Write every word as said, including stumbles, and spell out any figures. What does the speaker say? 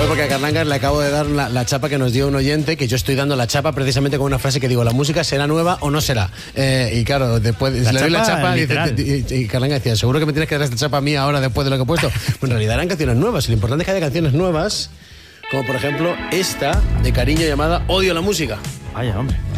No, porque a Carlangas le acabo de dar la, la chapa que nos dio un oyente, que yo estoy dando la chapa precisamente con una frase que digo, ¿la música será nueva o no será? Eh, y claro, después La le doy la chapa, chapa y, literal. dice, y, y Carlangas decía, seguro que me tienes que dar esta chapa a mí ahora después de lo que he puesto. Pues en realidad eran canciones nuevas, y lo importante es que haya canciones nuevas, como por ejemplo esta de Cariño llamada Odio la música. Vaya, hombre.